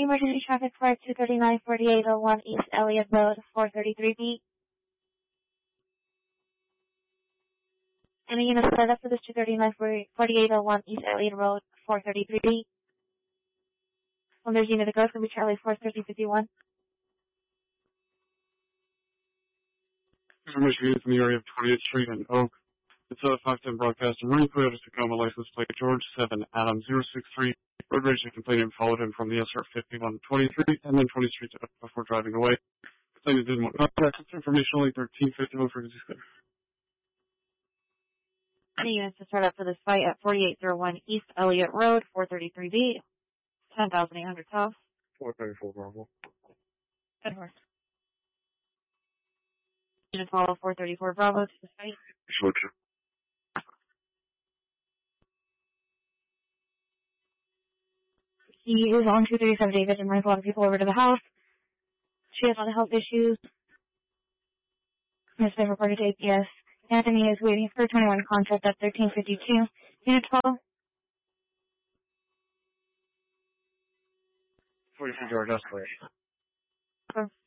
Emergency traffic for 239-4801 East Elliott Road, 433B. Any units set up for this 239-4801 East Elliott Road, 433B. When there's unit to go, it's going to be Charlie 43051. Information units in the area of 20th Street and Oak. It's a 510 broadcast. And running Toyota Tacoma license plate George 7 Adam 063. Road rage and complainant followed him from the SR 5123 and then 20th Street before driving away. Complainant didn't want contact. It's information only 1351 frequency clear. Any units to start up for this fight at 4801 East Elliott Road, 433B. 10,800 south. 434 Bravo. Good horse. Unit follow 434 Bravo to the site. Switcher. He is on 237 David and brings a lot of people over to the house. She has a lot of health issues. Has been reported to APS. Anthony is waiting for 21 contact at 1352. Unit 12. 43 yard escalation.